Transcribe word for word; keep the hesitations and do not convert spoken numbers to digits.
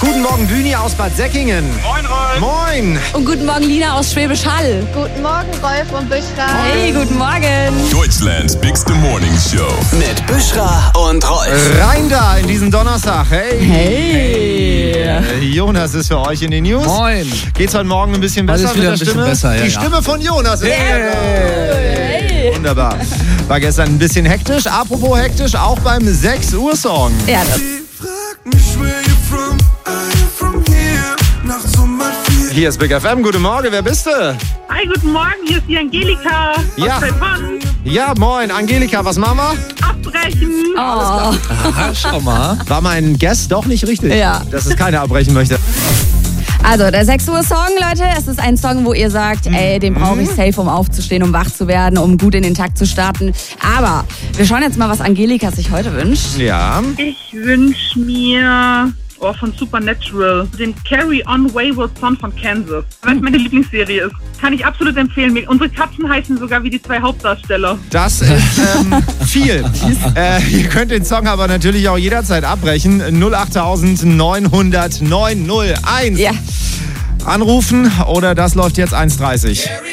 Guten Morgen, Bühni aus Bad Säckingen. Moin, Rolf. Moin. Und guten Morgen, Lina aus Schwäbisch Hall. Guten Morgen, Rolf und Büschra. Hey, guten Morgen. Deutschlands Big Morning Show. Mit Büschra und Rolf. Rein da in diesen Donnerstag. Hey. Hey. Äh, Jonas ist für euch in den News. Moin. Geht's heute Morgen ein bisschen besser Heute ist wieder mit der ein bisschen Stimme? besser, ja, Die ja. Stimme von Jonas. Ist Hey. Wunderbar. War gestern ein bisschen hektisch. Apropos hektisch, auch beim sechs Uhr Song. Ja, das. Hier ist Big F M. Guten Morgen, wer bist du? Hi, guten Morgen, hier ist die Angelika Ja. aus Taiwan. Ja, moin. Angelika, was machen wir? Abbrechen. Oh. Aha, schau mal. War mein Guest doch nicht richtig? Ja. Dass es keiner abbrechen möchte. Also, der sechs Uhr Song, Leute, es ist ein Song, wo ihr sagt, ey, den brauche ich safe, um aufzustehen, um wach zu werden, um gut in den Tag zu starten. Aber wir schauen jetzt mal, was Angelika sich heute wünscht. Ja. Ich wünsche mir oh, von Supernatural den Carry On Wayward Son von Kansas, weil es meine Lieblingsserie ist. Kann ich absolut empfehlen. Unsere Katzen heißen sogar wie die zwei Hauptdarsteller. Das ist ähm, viel. äh, ihr könnt den Song aber natürlich auch jederzeit abbrechen. null acht neun null null neun null eins. Ja. Anrufen oder das läuft jetzt eins dreißig.